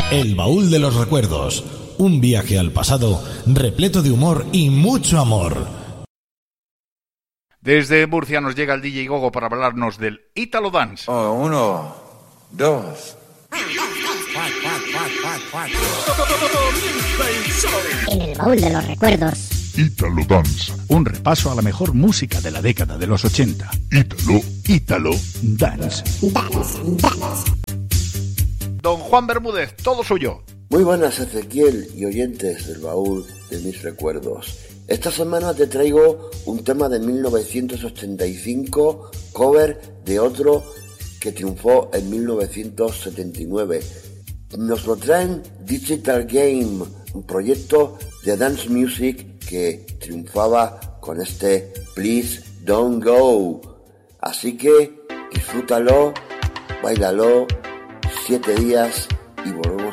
El baúl de los recuerdos. Un viaje al pasado repleto de humor y mucho amor. Desde Murcia nos llega el DJ Gogo para hablarnos del Italo Dance. Oh, 1, 2. En el baúl de los recuerdos. Italo Dance. Un repaso a la mejor música de la década de los 80. Italo Dance. Don Juan Bermúdez, todo suyo. Muy buenas, Ezequiel y oyentes del baúl de mis recuerdos. Esta semana te traigo un tema de 1985, cover de otro que triunfó en 1979. Nos lo traen Digital Game, un proyecto de dance music que triunfaba con este Please Don't Go. Así que disfrútalo, báilalo, 7 días y volvemos